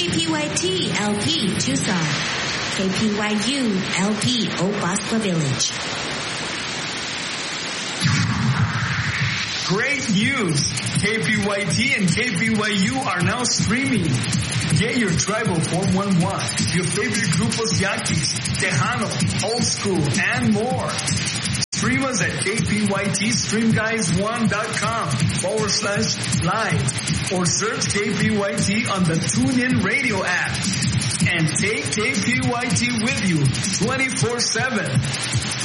KPYT LP Tucson, KPYU LP Oak Bosque Village. Great news! KPYT and KPYU are now streaming. Get your tribal 411, your favorite grupos yaquis, Tejano, Old School, and more. Stream us at kpytstreamguys1.com/live or search KPYT on the TuneIn Radio app. And take KPYT with you 24/7.